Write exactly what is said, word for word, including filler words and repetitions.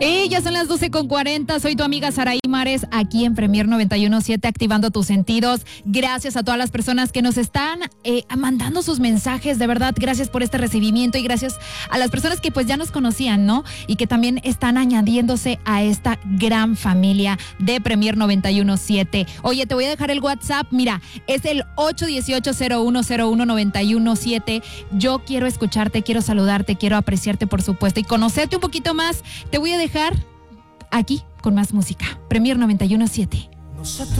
Y ya son las doce con cuarenta, soy tu amiga Saraí Mares, aquí en Premier noventa y uno punto siete, activando tus sentidos. Gracias a todas las personas que nos están eh, mandando sus mensajes, de verdad, gracias por este recibimiento y gracias a las personas que pues ya nos conocían, ¿no? Y que también están añadiéndose a esta gran familia de Premier noventa y uno punto siete. Oye, te voy a dejar el WhatsApp, mira, es el ocho uno ocho, cero uno cero uno, nueve uno siete. Yo quiero escucharte, quiero saludarte, quiero apreciarte, por supuesto, y conocerte un poquito más. Te voy a dejar aquí con más música. Premier noventa y uno punto siete.